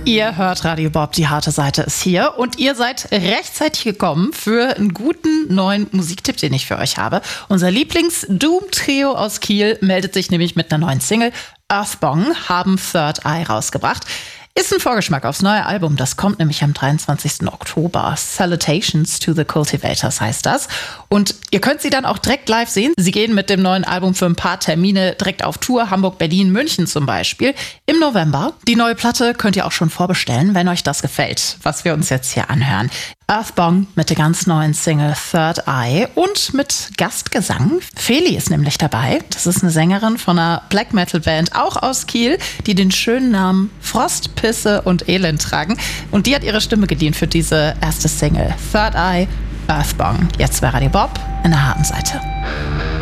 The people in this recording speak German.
Ihr hört Radio Bob, die harte Seite ist hier und ihr seid rechtzeitig gekommen für einen guten neuen Musiktipp, den ich für euch habe. Unser Lieblings-Doom-Trio aus Kiel meldet sich nämlich mit einer neuen Single. Earthbong haben Third Eye rausgebracht. Ist ein Vorgeschmack aufs neue Album, das kommt nämlich am 23. Oktober. Salutations to the Cultivators heißt das. Und ihr könnt sie dann auch direkt live sehen. Sie gehen mit dem neuen Album für ein paar Termine direkt auf Tour. Hamburg, Berlin, München zum Beispiel im November. Die neue Platte könnt ihr auch schon vorbestellen, wenn euch das gefällt, was wir uns jetzt hier anhören. Earthbong mit der ganz neuen Single Third Eye und mit Gastgesang. Feli ist nämlich dabei. Das ist eine Sängerin von einer Black Metal Band, auch aus Kiel, die den schönen Namen Frost, Pisse und Elend tragen. Und die hat ihre Stimme gedient für diese erste Single. Third Eye, Earthbong. Jetzt bei Radio Bob in der harten Seite.